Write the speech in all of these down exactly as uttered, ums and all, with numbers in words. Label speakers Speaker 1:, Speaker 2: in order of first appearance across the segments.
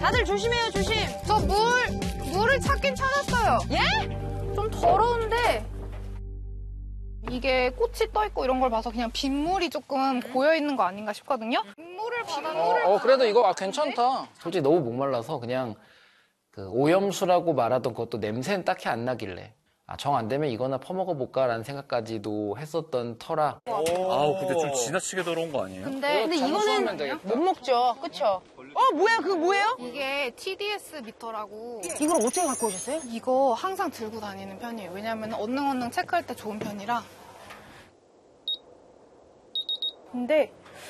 Speaker 1: 다들 조심해요, 조심.
Speaker 2: 저 물, 물을 찾긴 찾았어요.
Speaker 1: 예?
Speaker 2: 좀 더러운데 이게 꽃이 떠있고 이런 걸 봐서 그냥 빗물이 조금 고여있는 거 아닌가 싶거든요. 빗물을 받았는데
Speaker 3: 어, 어, 그래도 이거 아, 괜찮다.
Speaker 4: 솔직히 너무 목말라서 그냥 그 오염수라고 말하던 것도 냄새는 딱히 안 나길래 아, 정 안 되면 이거나 퍼먹어볼까라는 생각까지도 했었던 터라.
Speaker 5: 아우, 근데 좀 지나치게 더러운 거 아니에요?
Speaker 2: 근데,
Speaker 1: 근데 이거는 못 먹죠, 그쵸? 어, 뭐야, 그거 뭐예요?
Speaker 2: 이게 티디에스 미터라고
Speaker 1: 이걸 어떻게 갖고 오셨어요?
Speaker 2: 이거 항상 들고 다니는 편이에요. 왜냐면 언능 언능 체크할 때 좋은 편이라. 근데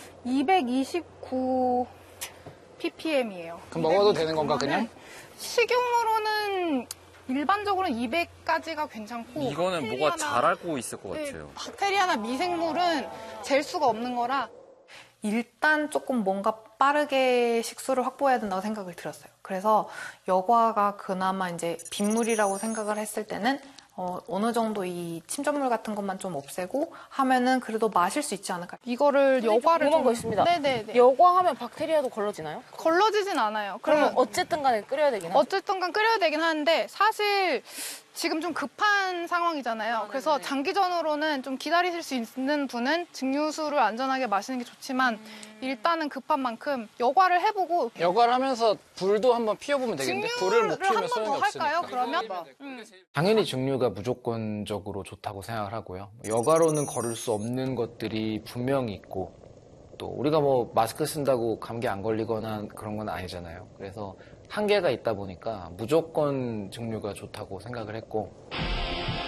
Speaker 2: 이백이십구 ppm이에요.
Speaker 3: 그럼 먹어도 되는 건가, 그냥?
Speaker 2: 식용으로는 일반적으로는 이백까지가 괜찮고
Speaker 5: 이거는 뭐가 잘 알고 있을 것
Speaker 2: 네,
Speaker 5: 같아요.
Speaker 2: 박테리아나 미생물은 잴 수가 없는 거라 일단 조금 뭔가 빠르게 식수를 확보해야 된다고 생각을 들었어요. 그래서 여과가 그나마 이제 빗물이라고 생각을 했을 때는 어, 어느 정도 이 침전물 같은 것만 좀 없애고 하면은 그래도 마실 수 있지 않을까. 이거를 여과를
Speaker 1: 궁금한 거 있습니다.
Speaker 2: 네네네.
Speaker 1: 여과하면 박테리아도 걸러지나요?
Speaker 2: 걸러지진 않아요.
Speaker 1: 그러면
Speaker 2: 그러면
Speaker 1: 어쨌든 간에 끓여야 되긴 하죠.
Speaker 2: 어쨌든 간 끓여야 되긴 하는데 사실 지금 좀 급한 상황이잖아요. 그래서 장기전으로는 좀 기다리실 수 있는 분은 증류수를 안전하게 마시는 게 좋지만 일단은 급한 만큼 여과를 해보고
Speaker 3: 여과를 하면서 불도 한번 피워보면 되겠는데 불을 못
Speaker 2: 증류를
Speaker 3: 피우면
Speaker 2: 한 번
Speaker 3: 소용이
Speaker 2: 더
Speaker 3: 없으니까.
Speaker 2: 할까요? 그러면? 음.
Speaker 4: 당연히 증류가 무조건적으로 좋다고 생각을 하고요. 여가로는 걸을 수 없는 것들이 분명히 있고 또 우리가 뭐 마스크 쓴다고 감기 안 걸리거나 그런 건 아니잖아요. 그래서 한계가 있다 보니까 무조건 증류가 좋다고 생각을 했고